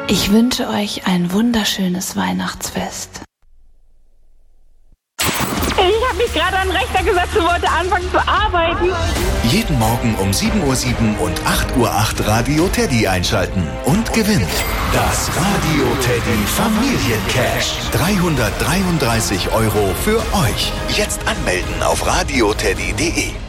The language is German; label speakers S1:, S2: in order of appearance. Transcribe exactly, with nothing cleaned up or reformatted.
S1: Ich wünsche euch ein wunderschönes Weihnachtsfest.
S2: Ich habe mich gerade an den Rechner gesetzt und wollte anfangen zu arbeiten.
S3: Jeden Morgen um sieben Uhr sieben und acht Uhr acht Radio Teddy einschalten und gewinnt das Radio Teddy Familiencash. dreihundertdreiunddreißig Euro für euch. Jetzt anmelden auf radioteddy punkt de.